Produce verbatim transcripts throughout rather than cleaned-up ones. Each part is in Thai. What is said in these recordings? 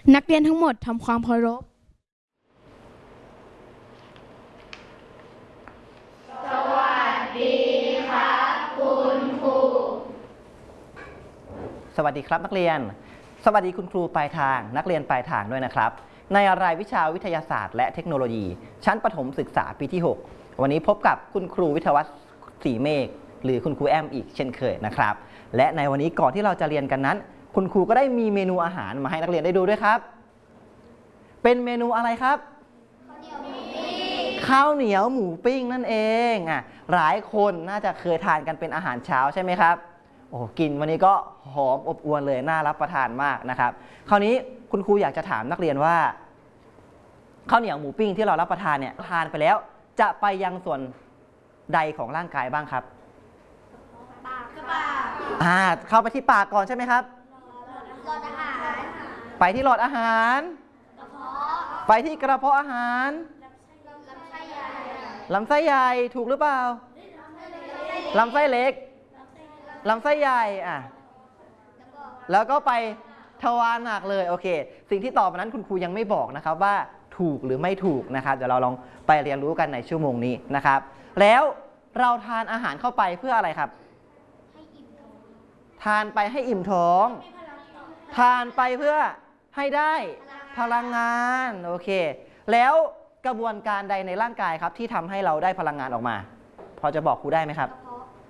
นักเรียนทั้งหมดทำความเคารพสวัสดีครับคุณครูสวัสดีครับนักเรียนสวัสดีคุณครูปลายทางนักเรียนปลายทางด้วยนะครับในรายวิชาวิทยาศาสตร์และเทคโนโลยีชั้นประถมศึกษาปีที่หกวันนี้พบกับคุณครูวิทยาวัฒน์ศรีเมฆหรือคุณครูแอมอีกเช่นเคยนะครับและในวันนี้ก่อนที่เราจะเรียนกันนั้นคุณครูก็ได้มีเมนูอาหารมาให้นักเรียนได้ดูด้วยครับเป็นเมนูอะไรครับข้าวเหนียวหมูปิ้งนั่นเองอ่ะหลายคนน่าจะเคยทานกันเป็นอาหารเช้าใช่ไหมครับโอ้กินวันนี้ก็หอมอบอวลเลยน่ารับประทานมากนะครับคราวนี้คุณครูอยากจะถามนักเรียนว่าข้าวเหนียวหมูปิ้งที่เรารับประทานเนี่ยทานไปแล้วจะไปยังส่วนใดของร่างกายบ้างครับปากกระปากอ่าเข้าไปที่ปากก่อนใช่ไหมครับหลอดอาหารไปที่หลอดอาหารกระเพาะไปที่กระเพาะอาหารลำไส้ใหญ่ลำไส้ใหญ่ถูกหรือเปล่าลำไส้เล็กลำไส้ใหญ่อ่ะแล้วก็ไปทวารหนักเลยโอเคสิ่งที่ตอบมานั้นคุณครูยังไม่บอกนะครับว่าถูกหรือไม่ถูกนะครับเดี๋ยวเราลองไปเรียนรู้กันในชั่วโมงนี้นะครับแล้วเราทานอาหารเข้าไปเพื่ออะไรครับทานไปให้อิ่มท้องทานไปเพื่อให้ได้พลังงานโอเคแล้วกระบวนการใดในร่างกายครับที่ทำให้เราได้พลังงานออกมาพอจะบอกครูได้ไหมครับ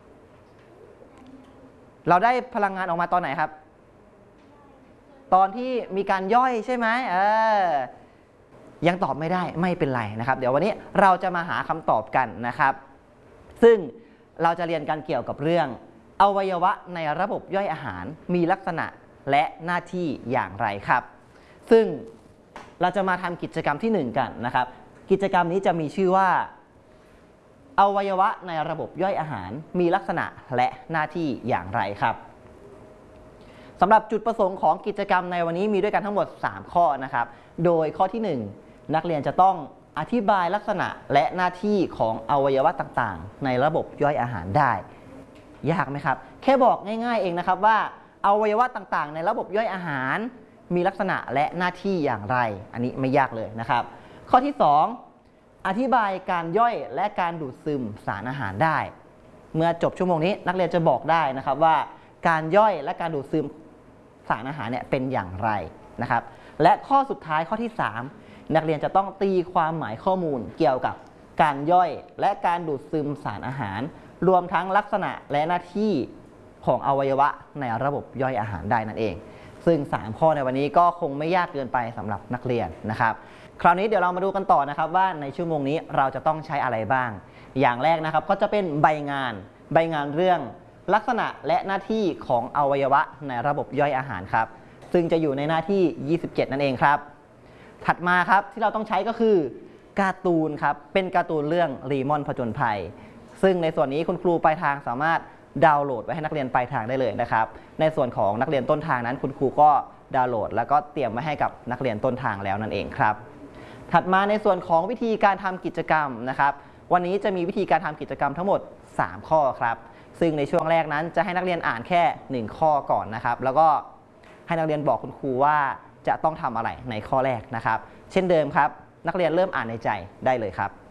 เราได้พลังงานออกมาตอนไหนครับตอนที่มีการย่อยใช่ไหมเออยังตอบไม่ได้ไม่เป็นไรนะครับเดี๋ยววันนี้เราจะมาหาคำตอบกันนะครับซึ่งเราจะเรียนกันเกี่ยวกับเรื่องอวัยวะในระบบย่อยอาหารมีลักษณะและหน้าที่อย่างไรครับซึ่งเราจะมาทำกิจกรรมที่หนึ่งกันนะครับกิจกรรมนี้จะมีชื่อว่าอวัยวะในระบบย่อยอาหารมีลักษณะและหน้าที่อย่างไรครับสำหรับจุดประสงค์ของกิจกรรมในวันนี้มีด้วยกันทั้งหมดสามข้อนะครับโดยข้อที่หนึ่งนักเรียนจะต้องอธิบายลักษณะและหน้าที่ของอวัยวะต่างๆในระบบย่อยอาหารได้ยากไหมครับแค่บอกง่ายๆเองนะครับว่าอวัยวะต่างๆในระบบย่อยอาหารมีลักษณะและหน้าที่อย่างไรอันนี้ไม่ยากเลยนะครับข้อที่สองอธิบายการย่อยและการดูดซึมสารอาหารได้เมื่อจบชั่วโมงนี้นักเรียนจะบอกได้นะครับว่าการย่อยและการดูดซึมสารอาหารเนี่ยเป็นอย่างไรนะครับและข้อสุดท้ายข้อที่สามนักเรียนจะต้องตีความหมายข้อมูลเกี่ยวกับการย่อยและการดูดซึมสารอาหารรวมทั้งลักษณะและหน้าที่ของอวัยวะในระบบย่อยอาหารได้นั่นเองซึ่งสามข้อในวันนี้ก็คงไม่ยากเกินไปสำหรับนักเรียนนะครับคราวนี้เดี๋ยวเรามาดูกันต่อนะครับว่าในชั่วโมงนี้เราจะต้องใช้อะไรบ้างอย่างแรกนะครับก็จะเป็นใบงานใบงานเรื่องลักษณะและหน้าที่ของอวัยวะในระบบย่อยอาหารครับซึ่งจะอยู่ในหน้าที่ยี่สิบเจ็ดนั่นเองครับถัดมาครับที่เราต้องใช้ก็คือการ์ตูนครับเป็นการ์ตูนเรื่องรีมอนผจญภัยซึ่งในส่วนนี้คุณครูปลายทางสามารถดาวน์โหลดไว้ให้นักเรียนปลายทางได้เลยนะครับในส่วนของนักเรียนต้นทางนั้นคุณครูก็ดาวน์โหลดแล้วก็เตรียมไว้ให้กับนักเรียนต้นทางแล้วนั่นเองครับถัดมาในส่วนของวิธีการทำกิจกรรมนะครับวันนี้จะมีวิธีการทำกิจกรรมทั้งหมดสามข้อครับซึ่งในช่วงแรกนั้นจะให้นักเรียนอ่านแค่หนึ่งข้อก่อนนะครับแล้วก็ให้นักเรียนบอกคุณครูว่าจะต้องทำอะไรในข้อแรกนะครับเช่นเดิมครับนักเรียนเริ่มอ่านในใจได้เลยครับ